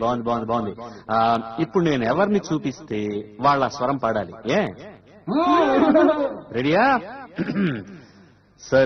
బాగుంది బాగుంది బాగుంది. ఇప్పుడు నేను ఎవరిని చూపిస్తే వాళ్ళ స్వరం పాడాలి. ఏ రెడీయా?